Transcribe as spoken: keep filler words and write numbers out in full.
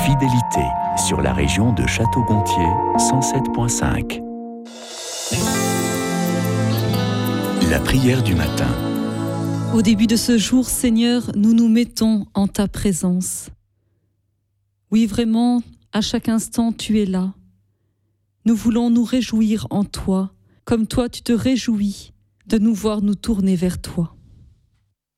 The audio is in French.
Fidélité sur la région de Château-Gontier, cent sept virgule cinq. La prière du matin. Au début de ce jour, Seigneur, nous nous mettons en ta présence. Oui, vraiment, à chaque instant, tu es là. Nous voulons nous réjouir en toi, comme toi tu te réjouis de nous voir nous tourner vers toi.